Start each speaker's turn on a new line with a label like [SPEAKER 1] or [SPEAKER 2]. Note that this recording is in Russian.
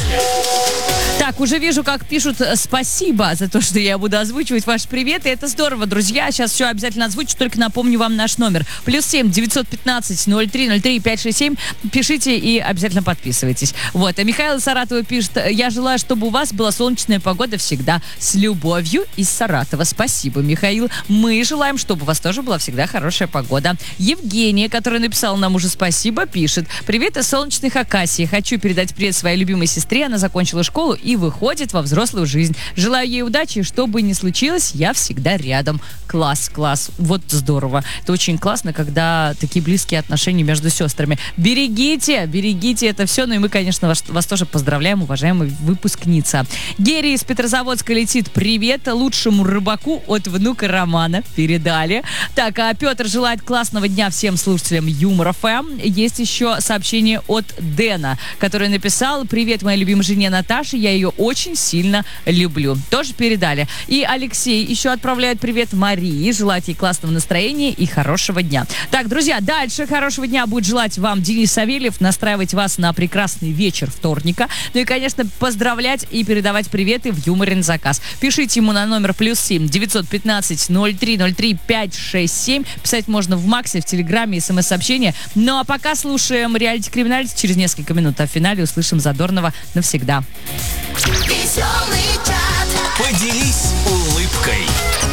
[SPEAKER 1] Так, уже вижу, как пишут спасибо за то, что я буду озвучивать ваши приветы. Это здорово, друзья. Сейчас все обязательно озвучу, только напомню вам наш номер. +7 915 03 03 567. Пишите и обязательно подписывайтесь. Вот. А Михаил из Саратова пишет: я желаю, чтобы у вас была солнечная погода всегда. С любовью из Саратова. Спасибо, Михаил. Мы желаем, чтобы у вас тоже была всегда хорошая погода. Евгения, которая написала нам уже спасибо, пишет: привет из солнечной Хакасии. Хочу передать привет своей любимой сестре. Она закончила школу и выходит во взрослую жизнь. Желаю ей удачи, что бы ни случилось, я всегда рядом. Класс. Вот здорово. Это очень классно, когда такие близкие отношения между сестрами. Берегите это все. Ну и мы, конечно, вас тоже поздравляем, уважаемая выпускница. Герри из Петрозаводска летит: привет лучшему рыбаку от внука Романа. Передали. Так, а Петр желает классного дня всем слушателям Юмор ФМ. Есть еще сообщение от Дэна, который написал: привет моей любимой жене Наташе, я ее очень сильно люблю. Тоже передали. И Алексей еще отправляет привет Марии, желать ей классного настроения и хорошего дня. Так, друзья, дальше хорошего дня будет желать вам Денис Савельев, настраивать вас на прекрасный вечер вторника. Ну и, конечно, поздравлять и передавать приветы в Юморе на заказ. Пишите ему на номер +7 915 03 03 567. Писать можно в Максе, в Телеграме, СМС-сообщения. Ну а пока слушаем реалити криминалити. Через несколько минут, а в финале услышим Задорнова навсегда.
[SPEAKER 2] Веселый чат. Поделись улыбкой.